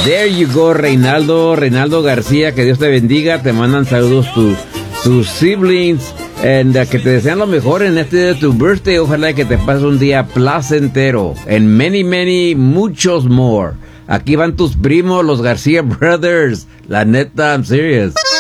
There you go, Reinaldo García, que Dios te bendiga, te mandan saludos tus siblings, and que te desean lo mejor en este día de tu birthday, ojalá que te pases un día placentero, and many, muchos more. Aquí van tus primos, los García Brothers, la neta, I'm serious.